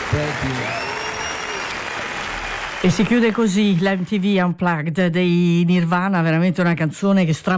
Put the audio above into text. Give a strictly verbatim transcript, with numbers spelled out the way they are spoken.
Thank you. E si chiude così l'M T V Unplugged dei Nirvana, veramente una canzone che stra